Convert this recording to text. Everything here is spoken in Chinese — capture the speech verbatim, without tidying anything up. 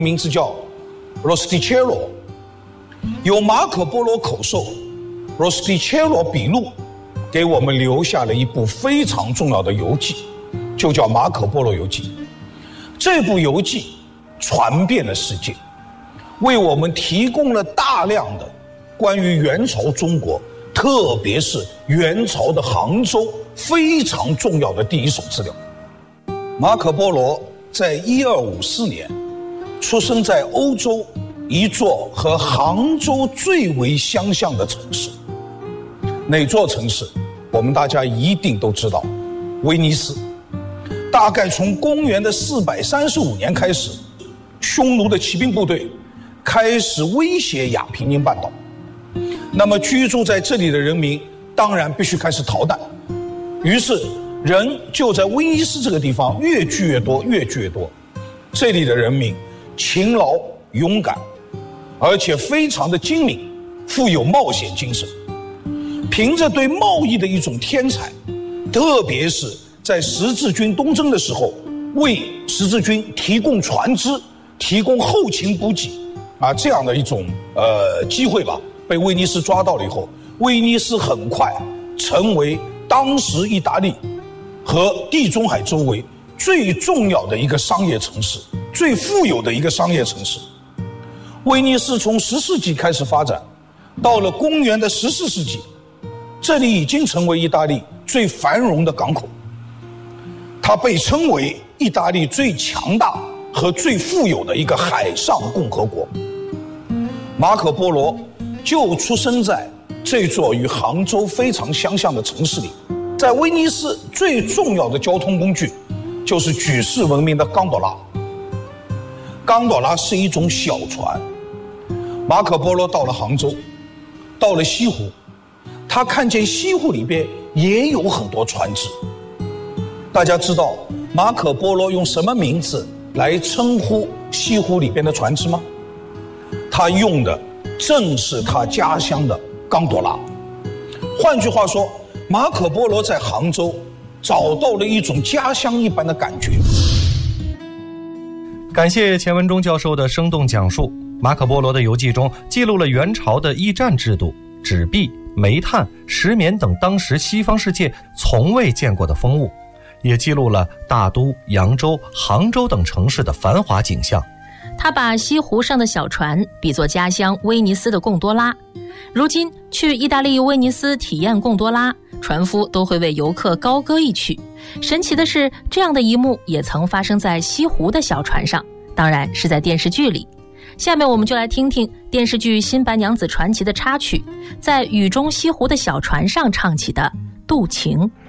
名字叫 Rostichello， 由马可波罗口授 Rostichello 笔录给我们留下了一部非常重要的游记，就叫《马可波罗游记》。这部游记传遍了世界，为我们提供了大量的关于元朝中国，特别是元朝的杭州非常重要的第一手资料。马可波罗在一二五四年出生在欧洲一座和杭州最为相像的城市。哪座城市？我们大家一定都知道，威尼斯。大概从公元的四百三十五年开始，匈奴的骑兵部队开始威胁亚平宁半岛。那么居住在这里的人民当然必须开始逃难，于是人就在威尼斯这个地方越聚越多，越聚越多。这里的人民勤劳勇敢，而且非常的精明，富有冒险精神。凭着对贸易的一种天才，特别是在十字军东征的时候，为十字军提供船只、提供后勤补给啊，这样的一种呃机会吧，被威尼斯抓到了以后，威尼斯很快成为当时意大利和地中海周围最重要的一个商业城市，最富有的一个商业城市。威尼斯从十世纪开始发展，到了公元的十四世纪，这里已经成为意大利最繁荣的港口。它被称为意大利最强大和最富有的一个海上共和国。马可波罗就出生在这座与杭州非常相像的城市里。在威尼斯最重要的交通工具就是举世闻名的冈多拉。冈多拉是一种小船。马可波罗到了杭州，到了西湖，他看见西湖里边也有很多船只。大家知道马可波罗用什么名字来称呼西湖里边的船只吗？他用的正是他家乡的冈多拉。换句话说，马可波罗在杭州找到了一种家乡一般的感觉。 感谢钱文忠教授的生动讲述。马可波罗的游记中记录了元朝的驿站制度、纸币、煤炭、石棉等当时西方世界从未见过的风物，也记录了大都、扬州、杭州等城市的繁华景象。 他把西湖上的小船比作家乡威尼斯的贡多拉。如今去意大利威尼斯体验贡多拉，船夫都会为游客高歌一曲。神奇的是，这样的一幕也曾发生在西湖的小船上，当然是在电视剧里。下面我们就来听听电视剧《新白娘子传奇》的插曲，在雨中西湖的小船上唱起的《渡情》。